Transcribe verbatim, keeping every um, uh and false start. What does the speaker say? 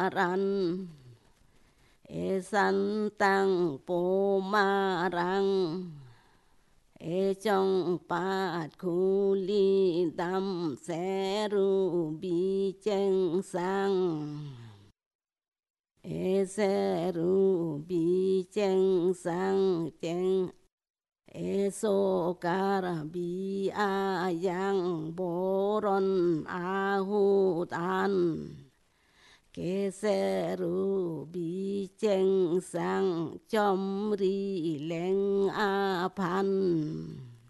ran e san tăng po ma rang e trong pa khu li đam se ru bi chen sang e se ru bi chen sang chen e so kar bi a yang bo ron a hu tan ke se ru bi chen sang chom ri leng a pan